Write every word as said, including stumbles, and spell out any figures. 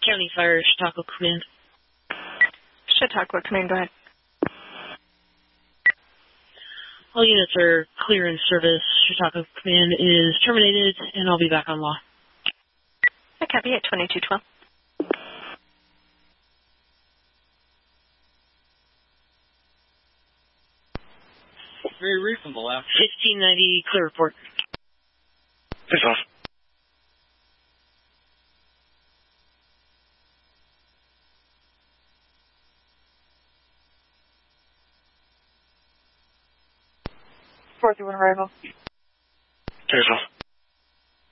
County Fire, Chautauqua Command. Chautauqua Command, go ahead. All units are clear in service. Chautauqua Command is terminated, and I'll be back on law. I copy at twenty-two twelve. Very reasonable, after. fifteen ninety, clear report. Face off. four three one arrival. Face off.